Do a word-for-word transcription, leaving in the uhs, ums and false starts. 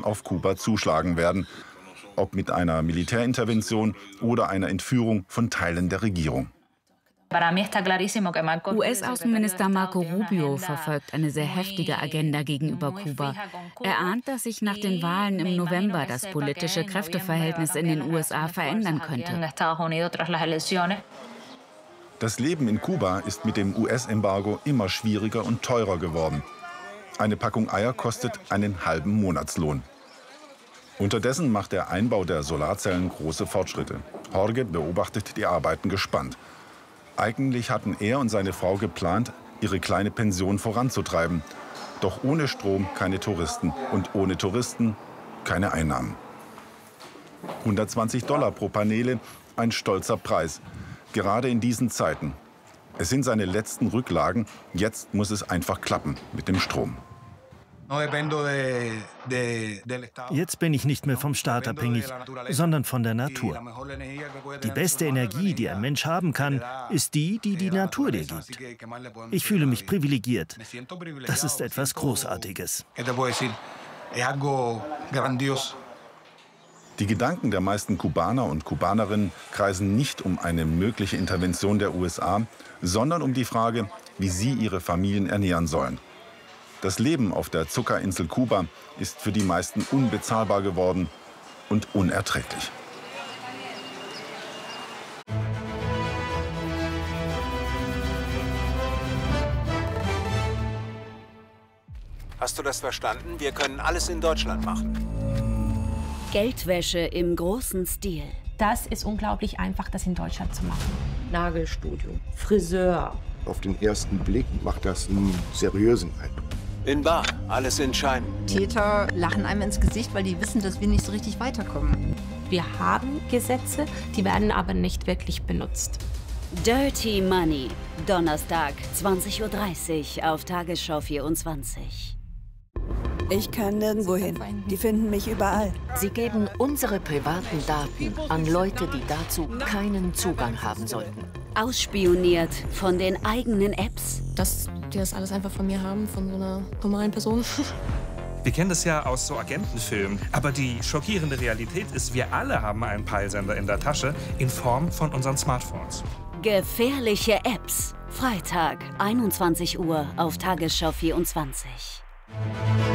auf Kuba zuschlagen werden. Ob mit einer Militärintervention oder einer Entführung von Teilen der Regierung. U S-Außenminister Marco Rubio verfolgt eine sehr heftige Agenda gegenüber Kuba. Er ahnt, dass sich nach den Wahlen im November das politische Kräfteverhältnis in den U S A verändern könnte. Das Leben in Kuba ist mit dem U S-Embargo immer schwieriger und teurer geworden. Eine Packung Eier kostet einen halben Monatslohn. Unterdessen macht der Einbau der Solarzellen große Fortschritte. Jorge beobachtet die Arbeiten gespannt. Eigentlich hatten er und seine Frau geplant, ihre kleine Pension voranzutreiben. Doch ohne Strom keine Touristen und ohne Touristen keine Einnahmen. hundertzwanzig Dollar pro Paneele, ein stolzer Preis. Gerade in diesen Zeiten. Es sind seine letzten Rücklagen. Jetzt muss es einfach klappen mit dem Strom. Jetzt bin ich nicht mehr vom Staat abhängig, sondern von der Natur. Die beste Energie, die ein Mensch haben kann, ist die, die die Natur dir gibt. Ich fühle mich privilegiert. Das ist etwas Großartiges. Die Gedanken der meisten Kubaner und Kubanerinnen kreisen nicht um eine mögliche Intervention der U S A, sondern um die Frage, wie sie ihre Familien ernähren sollen. Das Leben auf der Zuckerinsel Kuba ist für die meisten unbezahlbar geworden und unerträglich. Hast du das verstanden? Wir können alles in Deutschland machen. Geldwäsche im großen Stil. Das ist unglaublich einfach, das in Deutschland zu machen. Nagelstudio, Friseur. Auf den ersten Blick macht das einen seriösen Eindruck. In Bar, alles in Schein. Täter lachen einem ins Gesicht, weil die wissen, dass wir nicht so richtig weiterkommen. Wir haben Gesetze, die werden aber nicht wirklich benutzt. Dirty Money, Donnerstag, zwanzig Uhr dreißig auf Tagesschau vierundzwanzig. Ich kann nirgendwo hin. Die finden mich überall. Sie geben unsere privaten Daten an Leute, die dazu keinen Zugang haben sollten. Ausspioniert von den eigenen Apps. Dass die das alles einfach von mir haben, von so einer normalen Person. Wir kennen das ja aus so Agentenfilmen. Aber die schockierende Realität ist, wir alle haben einen Peilsender in der Tasche in Form von unseren Smartphones. Gefährliche Apps. Freitag, einundzwanzig Uhr auf Tagesschau vierundzwanzig.